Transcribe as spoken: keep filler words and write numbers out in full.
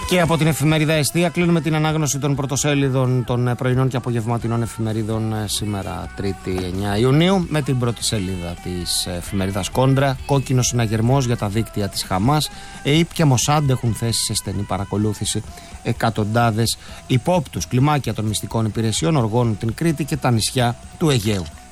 Και από την εφημερίδα Εστία κλείνουμε την ανάγνωση των πρωτοσέλιδων των πρωινών και απογευματινών εφημερίδων σήμερα Τρίτη εννέα Ιουνίου με την πρώτη σελίδα της εφημερίδας Κόντρα. Κόκκινος συναγερμός για τα δίκτυα της Χαμάς. ΕΙΠ και Μοσάντ έχουν θέσει σε στενή παρακολούθηση εκατοντάδες υπόπτους. Κλιμάκια των μυστικών υπηρεσιών οργώνουν την Κρήτη και τα νησιά του Αιγαίου.